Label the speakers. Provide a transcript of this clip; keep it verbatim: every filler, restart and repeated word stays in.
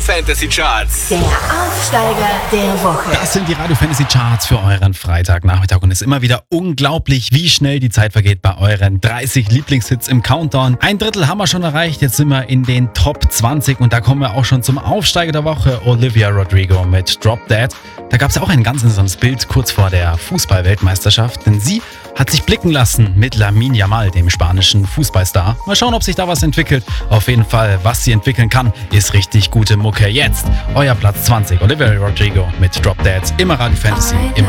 Speaker 1: Fantasy Charts.
Speaker 2: Der Aufsteiger der Woche.
Speaker 3: Das sind die Radio Fantasy Charts für euren Freitagnachmittag und es ist immer wieder unglaublich, wie schnell die Zeit vergeht bei euren dreißig Lieblingshits im Countdown. Ein Drittel haben wir schon erreicht, jetzt sind wir in den Top zwanzig und da kommen wir auch schon zum Aufsteiger der Woche, Olivia Rodrigo mit Drop Dead. Da gab es ja auch ein ganz interessantes Bild kurz vor der Fußball-Weltmeisterschaft, denn sie hat sich blicken lassen mit Lamine Yamal, dem spanischen Fußballstar. Mal schauen, ob sich da was entwickelt. Auf jeden Fall, was sie entwickeln kann, ist richtig gute Mucke. Jetzt euer Platz zwanzig, Olivia Rodrigo mit Drop Dead. Immer Radio Fantasy, immer